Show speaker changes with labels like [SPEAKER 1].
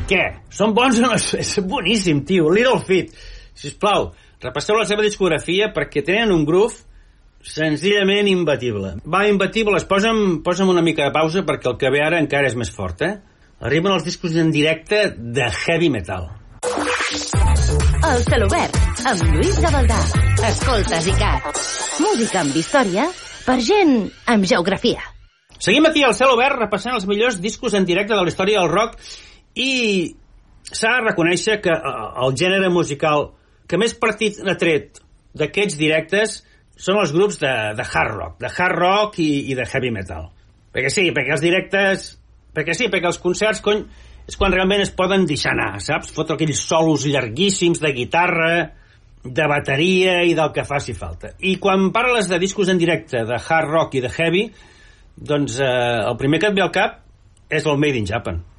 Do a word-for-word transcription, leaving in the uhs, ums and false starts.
[SPEAKER 1] què? Són bons o no? És boníssim, tio. Little Feat. Sisplau, repasseu la seva discografia perquè tenen un groove senzillament imbatible. Va, imbatibles, posa'm, posa'm una mica de pausa perquè el que ve ara encara és més fort, eh? Arriben els discos en directe de heavy metal.
[SPEAKER 2] El Celobert, amb Lluís Gavaldà. Escoltes i cat. Música amb història per gent amb geografia.
[SPEAKER 1] Seguim aquí al Celobert repassant els millors discos en directe de la història del rock i s'ha de reconèixer que el gènere musical que més partit n'ha tret d'aquests directes són els grups de, de hard rock, de hard rock i, i de heavy metal. Perquè sí, perquè els directes... Perquè sí, perquè els concerts, cony, és quan realment es poden deixar anar, saps? Fotre aquells solos llarguíssims de guitarra, de bateria i del que faci falta. I quan parles de discos en directe, de hard rock i de heavy, doncs eh, el primer que et ve al cap és el Made in Japan.